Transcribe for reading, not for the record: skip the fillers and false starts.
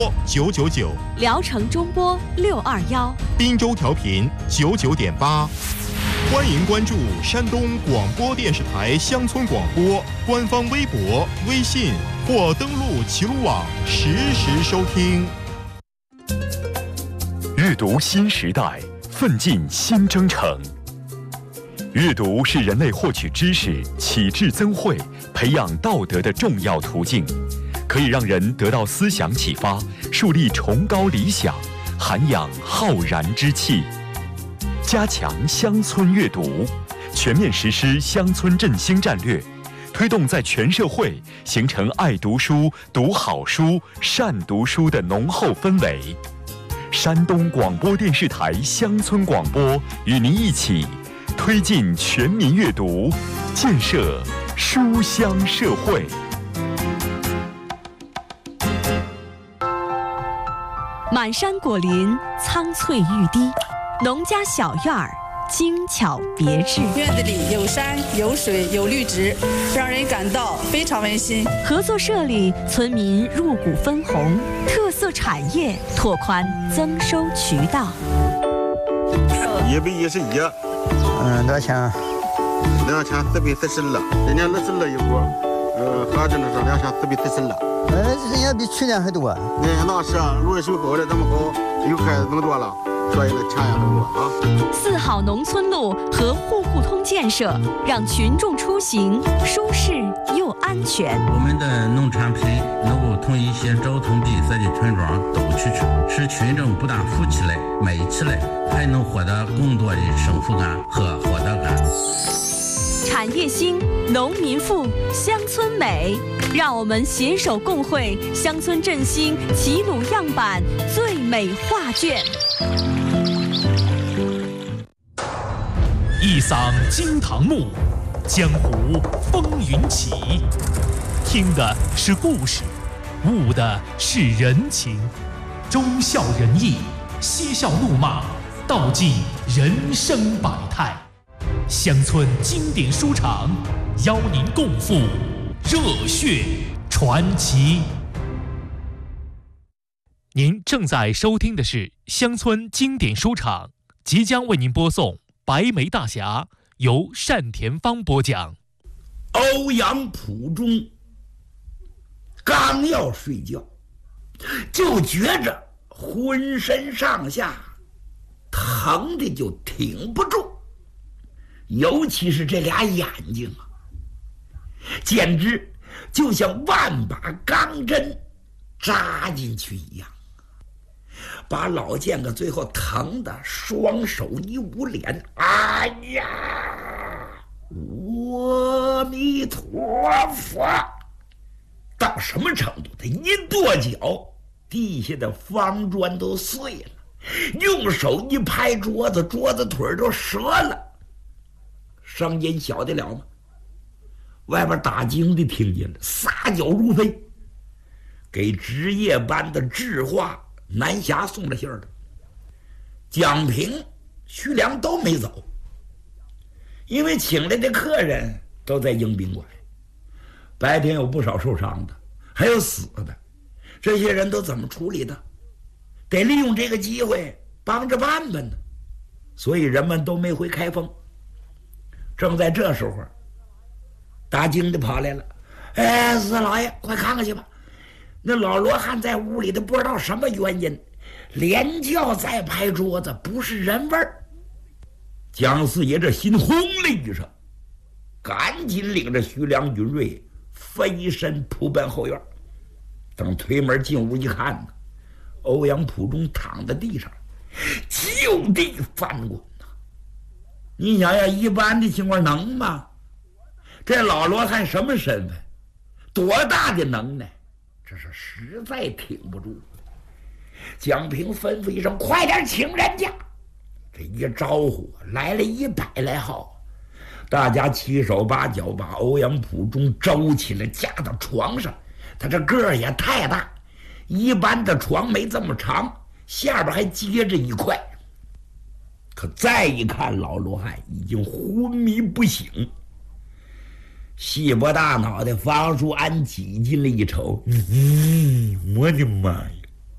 999， 聊城中波621， 滨州调频99.8。欢迎关注山东广播电视台乡村广播官方微博、微信或登录齐鲁网实时收听。 阅读新时代，奋进新征程。阅读是人类获取知识、启智增慧、培养道德的重要途径，可以让人得到思想启发，树立崇高理想，涵养浩然之气。加强乡村阅读，全面实施乡村振兴战略，推动在全社会形成爱读书、读好书、善读书的浓厚氛围。山东广播电视台乡村广播与您一起推进全民阅读，建设书香社会。 满山果林，苍翠欲滴，农家小院儿，精巧别致。 院子里有山有水有绿植，让人感到非常温馨。 合作社里，村民入股分红，特色产业拓宽增收渠道。 111， 多少钱 ？2440了，今年20了一股，合着呢是2440了。 人家比去年还多。 那是论水沟的这么好，又开始更多了，所以那钱也更多啊。 4号农村路和户户通建设，让群众出行舒适又安全。 我们的农产品能够从一些交通闭塞的村庄都去使群众不但富起来、美起来，还能获得更多的幸福感和获得感。 产业兴，农民富，乡村美，让我们携手共绘乡村振兴齐鲁样板最美画卷。 一嗓惊堂木，江湖风云起。听的是故事，悟的是人情，忠孝仁义，嬉笑怒骂，道尽人生百态。乡村经典书场，邀您共赴热血传奇。您正在收听的是乡村经典书场，即将为您播送《白眉大侠》，由单田芳播讲。 欧阳普中刚要睡觉，就觉着浑身上下疼的就挺不住，尤其是这俩眼睛啊，简直就像万把钢针扎进去一样，把老剑哥最后疼得双手一捂脸，哎呀，阿弥陀佛！到什么程度？他一跺脚，地下的方砖都碎了，用手一拍桌子，桌子腿都折了。声音小得了吗？外边打更的听见了，撒脚如飞，给值夜班的智化、南霞送了信儿了。蒋平、徐良都没走，因为请来的客人都在迎宾馆，白天有不少受伤的，还有死的，这些人都怎么处理的？得利用这个机会帮着办办呢。所以人们都没回开封。正在这时候，打更的跑来了，哎，四老爷，快看看去吧，那老罗汉在屋里的不知道什么原因，连叫再拍桌子，不是人味儿。蒋四爷这心轰了一声，赶紧领着徐良、允瑞飞身扑奔后院。等推门进屋一看呢，欧阳普中躺在地上，就地翻滚呐！你想想，一般的情况能吗？这老罗汉什么身份？多大的能耐？这是实在挺不住。蒋平吩咐一声：“快点请人家！”这一招呼来了100来号，大家七手八脚把欧阳普中周起来，架到床上。他这个儿也太大，一般的床没这么长，下边还接着一块。可再一看，老罗汉已经昏迷不醒。细脖大脑袋方淑安挤进了一瞅，我的妈呀！